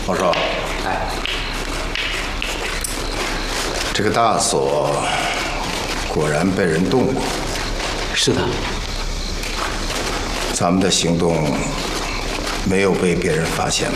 王少， 哎， 这个大锁果然被人动过。 是的。 咱们的行动没有被别人发现吧？